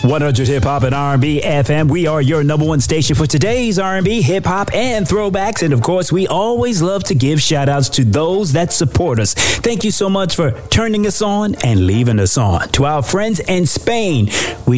100 Hip Hop and R&B FM. We are your number one station for today's R&B, hip hop, and throwbacks. And of course, we always love to give shout outs to those that support us. Thank you so much for turning us on and leaving us on. To our friends in Spain, we